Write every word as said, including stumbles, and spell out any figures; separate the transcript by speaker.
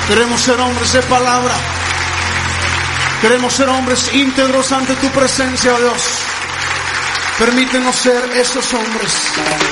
Speaker 1: Queremos ser hombres de palabra. Queremos ser hombres íntegros ante tu presencia, Dios. Permítenos ser esos hombres.